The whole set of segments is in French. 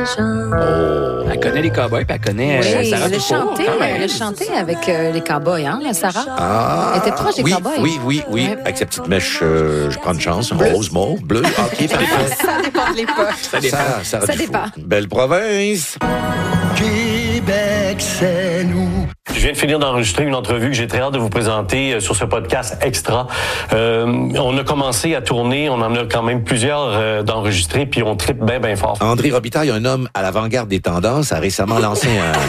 gens. Oh. Elle connaît les cowboys, puis elle connaît Oui, Sarah elle a Dufour, chanté, quand même. elle a chanté avec les cowboys, hein, la Sarah? Ah, Elle était proche des oui, cowboys. Oui. Ouais. Avec sa petite mèche, je prends une chance. Rose, mauve, bleu. OK, parfait. Ça dépend de l'époque. Ça dépend. Sarah Ça Dufour. dépend. Belle province. Québec, c'est nous. Je viens de finir d'enregistrer une entrevue que j'ai très hâte de vous présenter sur ce podcast Extra. On a commencé à tourner, on en a quand même plusieurs d'enregistrés, puis on tripe bien fort. André Robitaille, un homme à l'avant-garde des tendances, a récemment lancé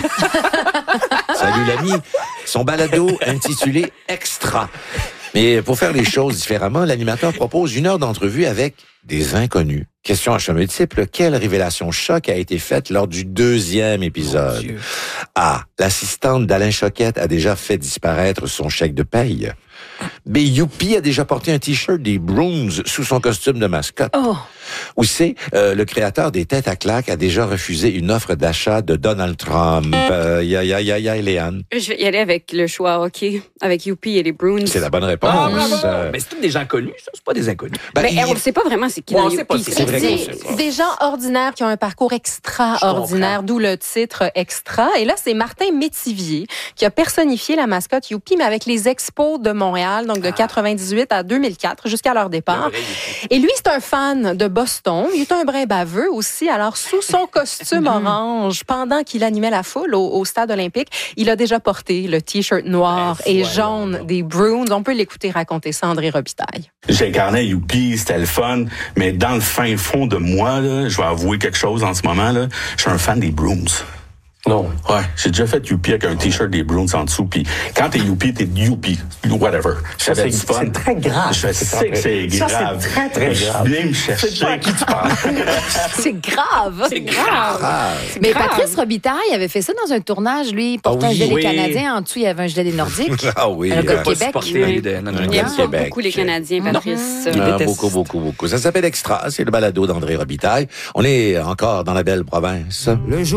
un... Salut l'ami. Son balado intitulé Extra. Mais pour faire les choses différemment, l'animateur propose 1 heure d'entrevue avec des inconnus. Question à choix multiple, quelle révélation choc a été faite lors du 2e épisode? A. L'assistante d'Alain Choquette a déjà fait disparaître son chèque de paye. B. Youpi a déjà porté un T-shirt des Bruins sous son costume de mascotte. Oh. Ou C. Le créateur des Têtes à claques a déjà refusé une offre d'achat de Donald Trump. Léane. Je vais y aller avec le choix, OK, avec Youpi et les Bruins. C'est la bonne réponse. Ah, bravo. Mais c'est tous des gens connus, ça. C'est pas des inconnus. Ben, Mais on ne sait pas vraiment c'est qui Ouais, dans on sait pas, Youpi. c'est vrai qu'on Des, sait pas. des gens ordinaires qui ont un parcours extraordinaire, d'où le titre Extra. Et là, c'est Martin Métivier qui a personnifié la mascotte Youpi, mais avec les expos de Montréal, donc de 98 à 2004, jusqu'à leur départ. Et lui, c'est un fan de Boston. Il est un brin baveux aussi. Alors, sous son costume orange, pendant qu'il animait la foule au stade olympique, il a déjà porté le T-shirt noir et jaune des Bruins. On peut l'écouter raconter ça, André Robitaille. J'incarnais Youpi, c'était le fun, mais dans le fin fond de moi, là, je vais avouer quelque chose en ce moment, là, je suis un fan des Bruins. Non. Ouais, j'ai déjà fait Youpi avec un T-shirt des Bruins en dessous, puis quand t'es Youpi, whatever. J'avais du fun. C'est très grave. Je sais que c'est Ça, grave. c'est très, très grave. Viens me chercher. C'est pas à qui tu parles. C'est grave. C'est grave. Mais grave. Patrice Robitaille avait fait ça dans un tournage, lui, portant Ah un oui. gilet Oui. des Canadiens. En dessous, il y avait un gilet des Nordiques. Ah oui. Le gars de euh, Québec. supporter de- non, non, Il non. aime pas Québec. beaucoup les Canadiens, Patrice. Beaucoup. Ça s'appelle Extra. C'est le balado d'André Robitaille. On est encore dans la belle province.